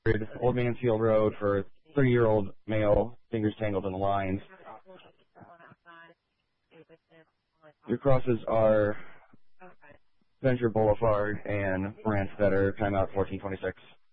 Old Mansfield Road for 30-year-old male, fingers tangled in the lines. Your crosses are Venture Boulevard and Brandstetter, timeout 14:26.